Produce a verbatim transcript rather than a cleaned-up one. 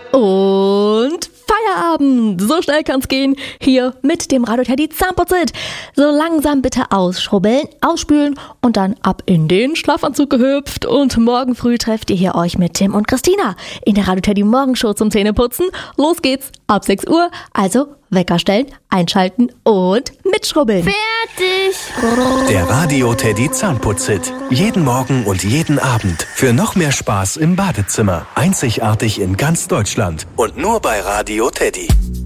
Und Feierabend! So schnell kann's gehen. Hier mit dem Radio Teddy Zahnputzit. So langsam bitte ausschrubbeln, ausspülen und dann ab in den Schlafanzug gehüpft. Und morgen früh trefft ihr hier euch mit Tim und Christina in der Radio Teddy Morgenshow zum Zähneputzen. Los geht's ab sechs Uhr. Also Wecker stellen, einschalten und mitschrubbeln. Fertig! Der Radio Teddy Zahnputzit. Jeden Morgen und jeden Abend. Für noch mehr Spaß im Badezimmer. Einzigartig in ganz Deutschland. Und nur bei Radio Teddy.